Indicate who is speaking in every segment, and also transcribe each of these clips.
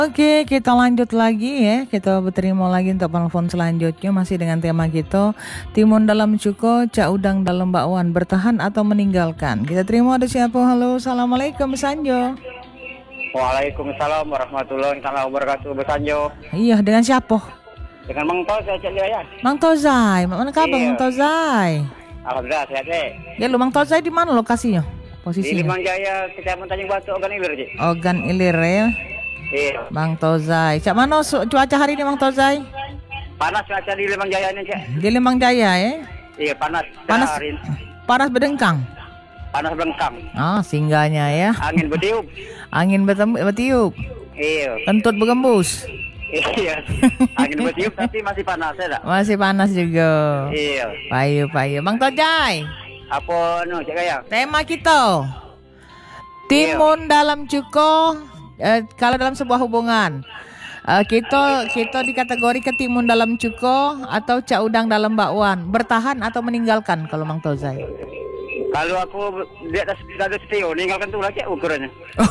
Speaker 1: Oke, kita lanjut lagi ya. Kita berterima lagi untuk penelpon selanjutnya masih dengan tema kita timun dalam cuko, cak udang dalam bakwan, bertahan atau meninggalkan. Kita terima ada siapa? Halo, assalamualaikum Sanjo.
Speaker 2: Waalaikumsalam warahmatullahi wabarakatuh, Besanjo.
Speaker 1: Iya, dengan siapa?
Speaker 2: Dengan Mang Tozai Cak Jaya.
Speaker 1: Mang Tozai, mana kabar
Speaker 2: Iya.
Speaker 1: Mang Tozai?
Speaker 2: Alhamdulillah sehat deh.
Speaker 1: Ya lu Mang Tozai di mana lokasinya?
Speaker 2: Di
Speaker 1: Posisinya?
Speaker 2: Limang Jaya, Kecamatan Tanjung Batu, Ogan Ilir, Cik.
Speaker 1: Ogan Ilir ya.
Speaker 2: Iya.
Speaker 1: Mang Tozai. Cak mana cuaca hari ini Mang Tozai?
Speaker 2: Panas cuaca di Limang Jaya ini, Cik.
Speaker 1: Di Lembang Jaya ya.
Speaker 2: Iya, panas.
Speaker 1: Panas.
Speaker 2: Hari ini.
Speaker 1: Panas berdengkang.
Speaker 2: Panas bengkang.
Speaker 1: Ah, singgahnya ya.
Speaker 2: Angin bertiup.
Speaker 1: Angin bertiup.
Speaker 2: Iya.
Speaker 1: Kentut bergembus.
Speaker 2: Iya. Angin bertiup tapi masih panas ya, tak?
Speaker 1: Masih panas juga.
Speaker 2: Iya.
Speaker 1: Payu. Bang Tojai,
Speaker 2: Apa Cak Jaya?
Speaker 1: tema kita timun dalam cuko. Kalau dalam sebuah hubungan, kita dikategori ke timun dalam cuko atau cak udang dalam bakwan, bertahan atau meninggalkan kalau Mang Tozai.
Speaker 2: Kalau aku di atas setio, ninggalkan tuh lagi ukurannya.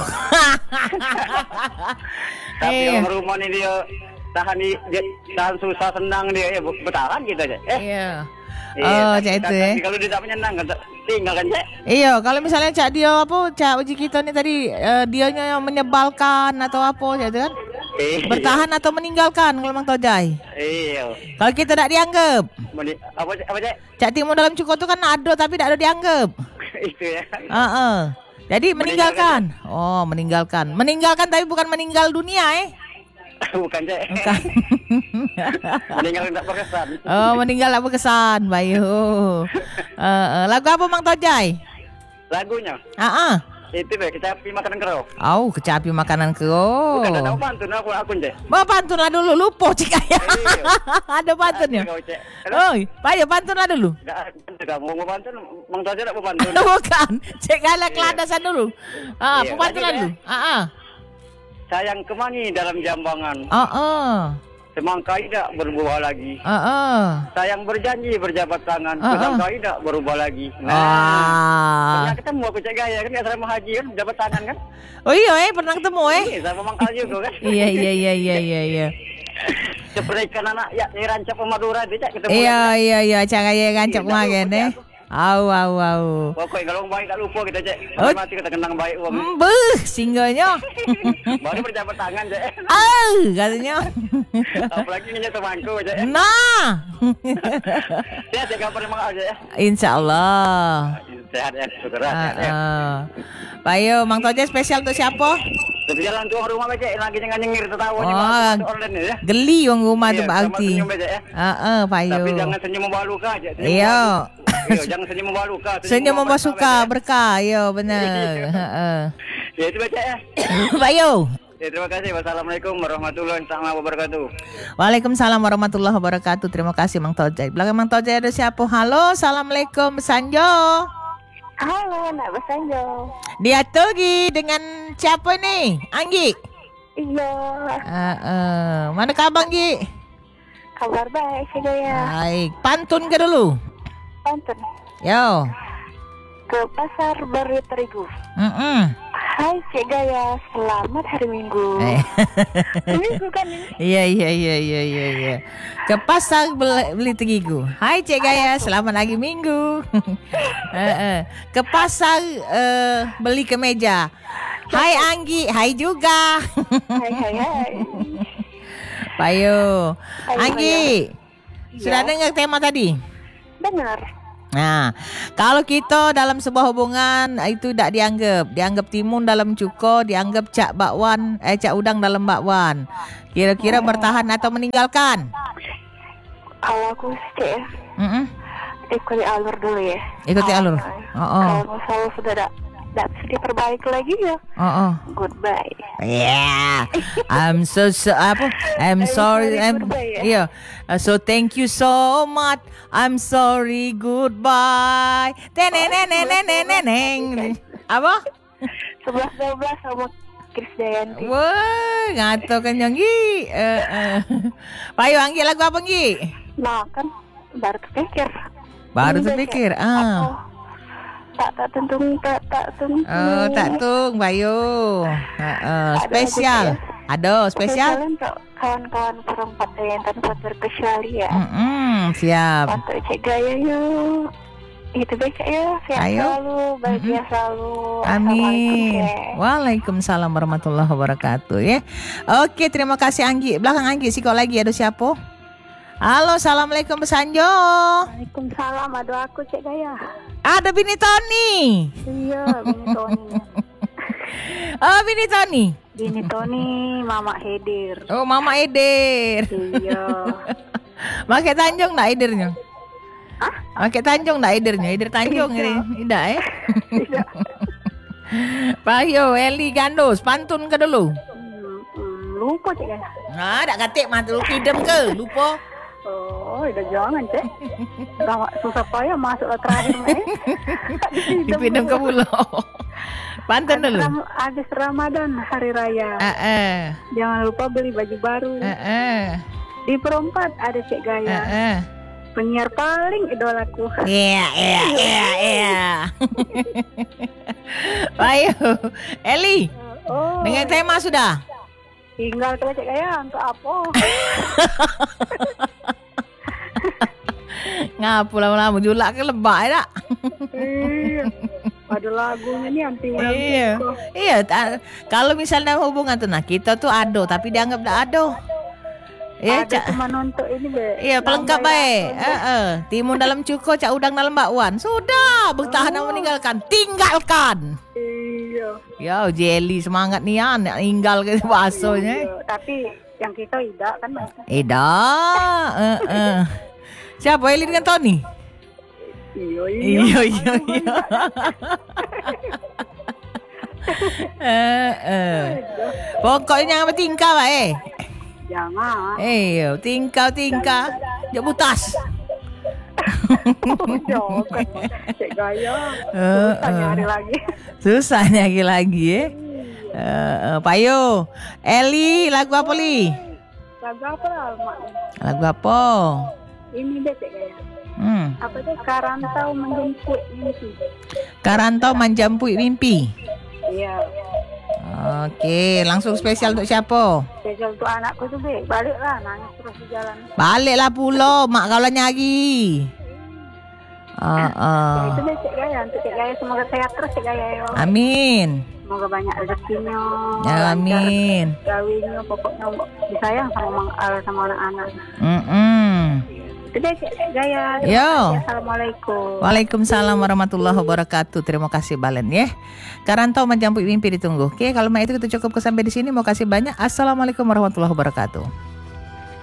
Speaker 2: Tapi
Speaker 1: Iya.
Speaker 2: orang rumah ini dia tahan susah senang dia ya bertahan gitu aja.
Speaker 1: Iya. Oh, cak itu ya.
Speaker 2: Kalau dia tak menyenangkan tinggalkan Cak.
Speaker 1: Iya, kalau misalnya cak dia cak uji kita nih tadi dianya yang menyebalkan atau apa cak itu kan?
Speaker 2: Iya.
Speaker 1: Bertahan atau meninggalkan kalau Mang Tojai.
Speaker 2: Iya.
Speaker 1: Kalau kita tidak dianggap,
Speaker 2: Apa Cak?
Speaker 1: cak timun dalam cuko itu kan ada tapi tidak ada dianggap.
Speaker 2: Itu ya.
Speaker 1: Jadi meninggalkan. Oh, meninggalkan. Meninggalkan tapi bukan meninggal dunia
Speaker 2: Bukan Cak.
Speaker 1: Bukan.
Speaker 2: Meninggal tak berkesan.
Speaker 1: Oh, meninggal tak berkesan, Bayu. Lagu apa Mang Tojai?
Speaker 2: Lagunya itu be kecapi makanan kero.
Speaker 1: Kecapi makanan kero.
Speaker 2: Bukan ada pantun aku Cak.
Speaker 1: Bawa pantun lah dulu, lupa cik ayah.
Speaker 2: Iya.
Speaker 1: Ada pantunnya.
Speaker 2: Kau, Cak.
Speaker 1: Oi, Bayu pantun lah dulu.
Speaker 2: Enggak mau pantun, Mang Tozai tak mau pantun.
Speaker 1: Bukan, cek galak ladasan dulu.
Speaker 2: Iya,
Speaker 1: Pantun lah
Speaker 2: lanjut,
Speaker 1: dulu.
Speaker 2: Sayang kemangi dalam jambangan, semangka tidak berbuah lagi. Sayang berjanji berjabat tangan, semangka tidak berubah lagi. Pernah ketemu aku Cak Gaya kan di asrama haji kan, jabat tangan kan?
Speaker 1: Oh iya pernah ketemu
Speaker 2: Iya, sama Mang Al juga kan?
Speaker 1: Iya.
Speaker 2: Seperikan anak ya rancap Madura dia Cak ketemu.
Speaker 1: Iya, cara ya gancap
Speaker 2: Iya,
Speaker 1: kemarin
Speaker 2: aku.
Speaker 1: Au.
Speaker 2: Pokoknya kalau baik tak lupa kita Cak.
Speaker 1: Oh.
Speaker 2: Mati kita kenang baik uang.
Speaker 1: Singgahnya.
Speaker 2: Baru berjabat tangan Cak.
Speaker 1: Katanya.
Speaker 2: Apalagi nginyak temanku Cak.
Speaker 1: Nah.
Speaker 2: Dia Cak kapan Mang Al Cak.
Speaker 1: Insya Allah.
Speaker 2: Sehat ya, saudara. Sehat ya.
Speaker 1: Bayu, Mang Tojai spesial untuk siapa?
Speaker 2: Tapi jalan tuang rumah Cak lagi nyengir tertawa online ya.
Speaker 1: Geli wong rumah tuh
Speaker 2: Iya,
Speaker 1: Pak
Speaker 2: sama
Speaker 1: Alti.
Speaker 2: senyum aja ya.
Speaker 1: Bayu.
Speaker 2: Tapi jangan senyum membawa luka aja.
Speaker 1: Iya.
Speaker 2: Jangan senyum membawa luka.
Speaker 1: Senyum membawa suka berkah. Yo benar.
Speaker 2: Ya itu baca ya.
Speaker 1: Bayu.
Speaker 2: Ya terima kasih. Wassalamualaikum warahmatullahi wabarakatuh.
Speaker 1: Waalaikumsalam warahmatullahi wabarakatuh. Terima kasih Mang Tojai. Belakang Mang Tojai ada siapa? Halo, assalamualaikum Sanjo.
Speaker 3: Halo, Nak Besanjo.
Speaker 1: Dia Togi dengan siapa nih? Anggi.
Speaker 3: Iya,
Speaker 1: Mana kabar Anggi?
Speaker 3: kabar baik Cak Gaya.
Speaker 1: Baik. Pantun ke dulu.
Speaker 3: Pantun.
Speaker 1: Yo.
Speaker 3: Ke pasar beri terigu. Hai Cak Gaya, selamat hari Minggu. Minggu kan ini?
Speaker 1: Iya. Ke pasar beli terigu. Hai Cik Gaya, selamat pagi Minggu. Ke pasar beli kemeja. Hai Anggi, hai juga.
Speaker 3: Hai.
Speaker 1: Bayu.
Speaker 3: Hai,
Speaker 1: Anggi, sudah dengar tema tadi?
Speaker 3: Benar.
Speaker 1: Nah, kalau kita dalam sebuah hubungan itu tidak dianggap timun dalam cuko, dianggap cak udang dalam bakwan. Kira-kira bertahan atau meninggalkan?
Speaker 3: Kalau aku sih ya, ikuti alur dulu ya.
Speaker 1: Ikuti alur.
Speaker 3: Kalau misalnya sudah tidak bisa diperbaiki lagi ya. Goodbye.
Speaker 1: Yeah. I'm sorry.
Speaker 3: Goodbye,
Speaker 1: So thank you so much. I'm sorry. Goodbye. Teneneneneneneng. Apa?
Speaker 3: 11-12 sama Chris Dayanti.
Speaker 1: Wah, ngato kan yang Gi. Payu Anggi lagu apa Anggi?
Speaker 3: Nah kan baru terpikir. Tak tentung.
Speaker 1: Oh, tak tung Bayu. Spesial. Aduh, spesial.
Speaker 3: Untuk kawan-kawan perempat yang tanpa terkecuali ya.
Speaker 1: Siap.
Speaker 3: Untuk Cik Gaya yuk. Itu baik ya, sehat selalu, bahagia selalu.
Speaker 1: Amin. Waalaikumsalam warahmatullahi wabarakatuh ya. Oke, terima kasih Anggi. Belakang Anggi sih kok lagi ada siapa? Halo, assalamualaikum Sanjo.
Speaker 3: Waalaikumsalam, ada aku Cik Gaya.
Speaker 1: Ada Bini Tony.
Speaker 3: Iya, Bini Tony.
Speaker 1: Oh, Bini Tony.
Speaker 3: Bini Tony, Mama Hedir.
Speaker 1: Oh, Mama Hedir.
Speaker 3: Iya.
Speaker 1: Pakai Tanjung enggak Hedirnya?
Speaker 3: Hah?
Speaker 1: Pakai Tanjung enggak Hedirnya? Hedir Tanjung ini. Tidak ya?
Speaker 3: Tidak.
Speaker 1: Payo, Eli Gandos, pantun ke dulu.
Speaker 3: Lupa Cik Gaya.
Speaker 1: Nah, tak katik mah lu pidem ke? Lupa.
Speaker 3: Oh, udah jangan Cik. Susah payah masuk terakhir
Speaker 1: Dipidem ke pulau. Pantun dulu.
Speaker 3: Habis Ramadan hari raya. Jangan lupa beli baju baru. Di perempat ada Cik Gaya. Penyiar paling idolaku.
Speaker 1: Iya. Ayo, Eli. Dengan tema sudah.
Speaker 3: Tinggal ke Cik Gaya untuk apa?
Speaker 1: Ngapu lama-lama julak ke lebak tak?
Speaker 3: Iya. Ada lagunya nih anti
Speaker 1: Iya. Kalau misalnya hubungan tuh, nah kita tuh ado, tapi dianggap tak ado.
Speaker 3: Iya, cuma nonton ini be.
Speaker 1: Iya, pelengkap baik. Timun dalam cuko, cak udang dalam bakwan. Sudah, bertahan dan meninggalkan. Tinggalkan.
Speaker 3: Iya.
Speaker 1: Ya, jelly semangat nih ya, nak tinggal ke basonya.
Speaker 3: Iya, tapi yang kita Ida kan.
Speaker 1: Ida. Siapa Eli dengan Tony? Iya. Pokoknya jangan bertingkah pak
Speaker 3: Jangan.
Speaker 1: Tingkah. Dia butas.
Speaker 3: Jangan. Cik Gaya.
Speaker 1: Susah nyari lagi ya. Payo. Eli, lagu apa Li?
Speaker 3: Lagu apa lah Mak?
Speaker 1: Lagu apa?
Speaker 3: Ini deh Cik Gaya. Apa tuh Karantau Menjemput Mimpi.
Speaker 1: Karantau Menjemput Mimpi.
Speaker 3: Iya.
Speaker 1: Oke, langsung spesial untuk siapa?
Speaker 3: Spesial untuk anakku tuh be. Baliklah nangis terus di jalan.
Speaker 1: Baliklah pulau, mak kalau nyari.
Speaker 3: Itu deh Cik Gaya. Untuk Cik Gaya semoga sehat terus Cik Gaya.
Speaker 1: Amin.
Speaker 3: Semoga banyak rezekinya.
Speaker 1: Ya, amin.
Speaker 3: Gawinnya pokoknya disayang sama anak-anak. Itu deh Cik Gaya.
Speaker 1: Yo.
Speaker 3: Assalamualaikum.
Speaker 1: Waalaikumsalam warahmatullahi wabarakatuh. Terima kasih Balen ya. Karantau Menjemput Mimpi ditunggu. Oke, kalau itu kita cukup sampai di sini. Mau kasih banyak. Assalamualaikum warahmatullahi wabarakatuh.